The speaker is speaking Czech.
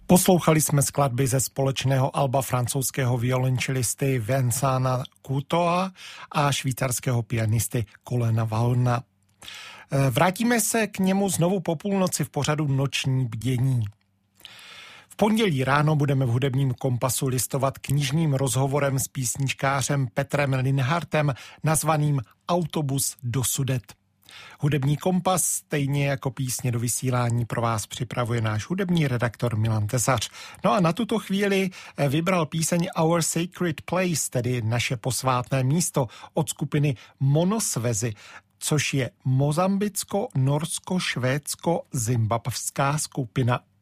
Poslouchali jsme skladby ze společného alba francouzského violončelisty Vincenta Coutoa a švýcarského pianisty Colina Vallona. Vrátíme se k němu znovu po půlnoci v pořadu Noční bdění. V pondělí ráno budeme v hudebním kompasu listovat knižním rozhovorem s písničkářem Petrem Linhartem nazvaným Autobus do Sudet. Hudební kompas, stejně jako písně do vysílání, pro vás připravuje náš hudební redaktor Milan Tesař. No a na tuto chvíli vybral píseň Our Sacred Place, tedy naše posvátné místo, od skupiny Monosvezy, což je mozambicko-norsko-švédsko-zimbabvská skupina